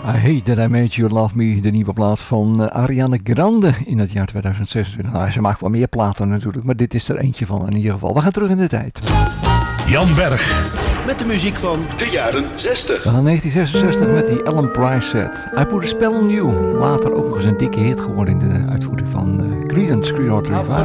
I Hate That I Made You Love Me, de nieuwe plaat van Ariana Grande in het jaar 2026. Nou, ze maakt wel meer platen natuurlijk, maar dit is er eentje van in ieder geval. We gaan terug in de tijd. Jan Berg. Met de muziek van de jaren 60. We gaan 1966 met die Ellen Price set. I Put a Spell on You. Later ook nog eens een dikke hit geworden in de uitvoering van Creedence Clearwater Revival.